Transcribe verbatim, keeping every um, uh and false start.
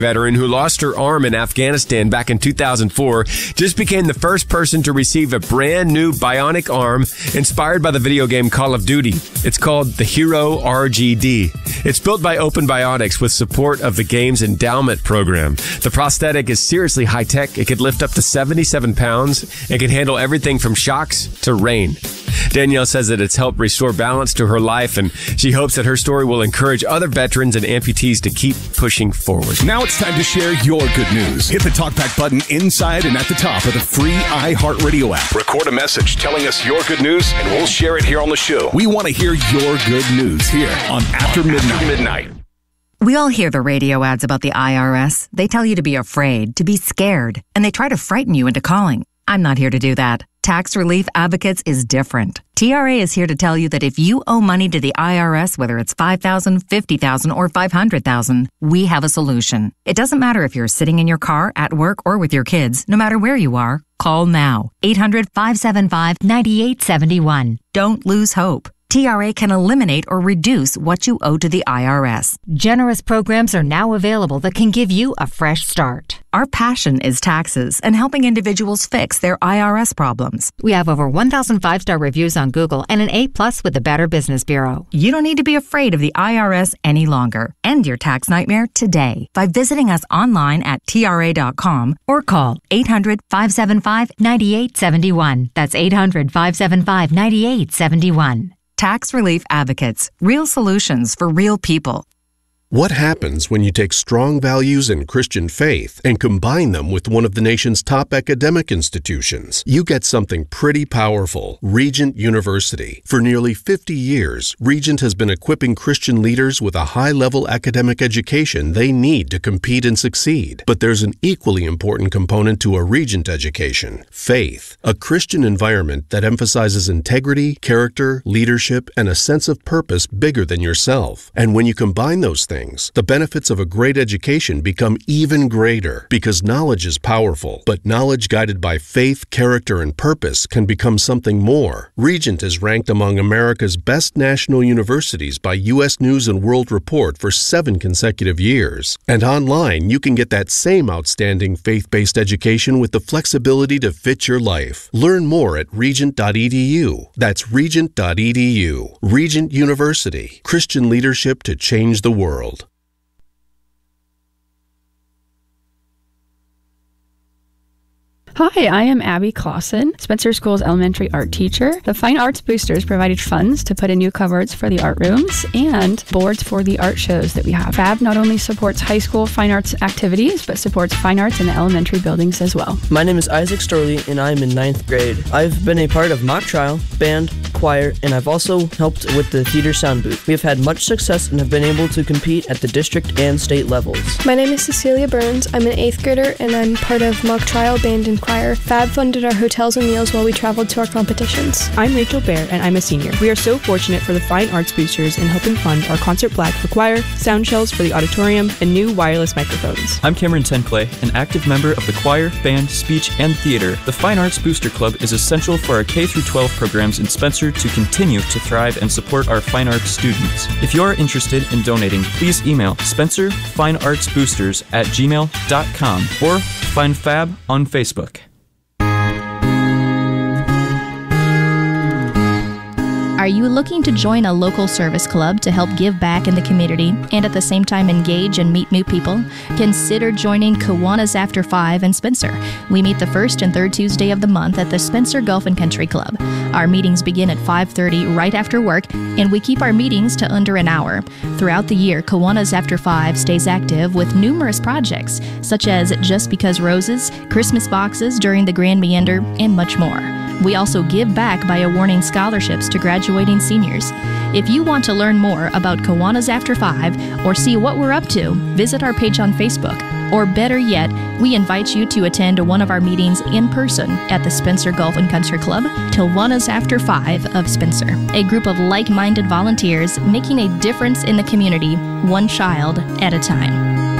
veteran who lost her arm in Afghanistan back in two thousand four just became the first person to receive a brand new bionic arm inspired by the video game Call of Duty. It's called the Hero R G D. It's built by Open Bionics with support of the game's endowment program. The prosthetic is seriously high-tech. It could lift up to seventy-seven pounds and can handle everything from shocks to rain. Danielle says that it's helped restore balance to her life, and she hopes that her story will encourage other veterans and amputees to keep pushing forward. Now it's time to share your good news. Hit the TalkBack button inside and at the top of the free iHeartRadio app. Record a message telling us your good news, and we'll share it here on the show. We want to hear your good news here on After Midnight. After Midnight. We all hear the radio ads about the I R S. They tell you to be afraid, to be scared, and they try to frighten you into calling. I'm not here to do that. Tax Relief Advocates is different. T R A is here to tell you that if you owe money to the I R S, whether it's five thousand dollars, fifty thousand dollars, or five hundred thousand dollars, we have a solution. It doesn't matter if you're sitting in your car, at work, or with your kids. No matter where you are, call now. eight hundred, five seven five, nine eight seven one. Don't lose hope. T R A can eliminate or reduce what you owe to the I R S. Generous programs are now available that can give you a fresh start. Our passion is taxes and helping individuals fix their I R S problems. We have over one thousand five-star reviews on Google and an A plus with the Better Business Bureau. You don't need to be afraid of the I R S any longer. End your tax nightmare today by visiting us online at T R A dot com or call eight hundred, five seven five, nine eight seven one. That's eight hundred, five seven five, nine eight seven one. Tax Relief Advocates. Real solutions for real people. What happens when you take strong values in Christian faith and combine them with one of the nation's top academic institutions? You get something pretty powerful. Regent University. For nearly fifty years, Regent has been equipping Christian leaders with a high-level academic education they need to compete and succeed. But there's an equally important component to a Regent education: faith. A Christian environment that emphasizes integrity, character, leadership, and a sense of purpose bigger than yourself. And when you combine those things, the benefits of a great education become even greater, because knowledge is powerful, but knowledge guided by faith, character, and purpose can become something more. Regent is ranked among America's best national universities by U S News and World Report for seven consecutive years. And online, you can get that same outstanding faith-based education with the flexibility to fit your life. Learn more at regent dot e d u. That's regent dot e d u. Regent University. Christian leadership to change the world. Hi, I am Abby Clausen, Spencer School's elementary art teacher. The Fine Arts Boosters provided funds to put in new cupboards for the art rooms and boards for the art shows that we have. F A B not only supports high school fine arts activities, but supports fine arts in the elementary buildings as well. My name is Isaac Storley, and I am in ninth grade. I've been a part of mock trial, band, choir, and I've also helped with the theater sound booth. We have had much success and have been able to compete at the district and state levels. My name is Cecilia Burns. I'm an eighth grader, and I'm part of mock trial, band, and choir. F A B funded our hotels and meals while we traveled to our competitions. I'm Rachel Bear, and I'm a senior. We are so fortunate for the Fine Arts Boosters in helping fund our concert plaque for choir, sound shells for the auditorium, and new wireless microphones. I'm Cameron Tenclay, an active member of the choir, band, speech, and theater. The Fine Arts Booster Club is essential for our K through twelve programs in Spencer to continue to thrive and support our fine arts students. If you are interested in donating, please email Spencer Fine Arts Boosters at gmail dot com or find F A B on Facebook. Are you looking to join a local service club to help give back in the community and at the same time engage and meet new people? Consider joining Kiwanis After five in Spencer. We meet the first and third Tuesday of the month at the Spencer Golf and Country Club. Our meetings begin at five thirty right after work, and we keep our meetings to under an hour. Throughout the year, Kiwanis After five stays active with numerous projects, such as Just Because Roses, Christmas boxes during the Grand Meander, and much more. We also give back by awarding scholarships to graduating seniors. If you want to learn more about Kiwanis After five or see what we're up to, visit our page on Facebook. Or better yet, we invite you to attend one of our meetings in person at the Spencer Golf and Country Club, Kiwanis After five of Spencer. A group of like-minded volunteers making a difference in the community, one child at a time.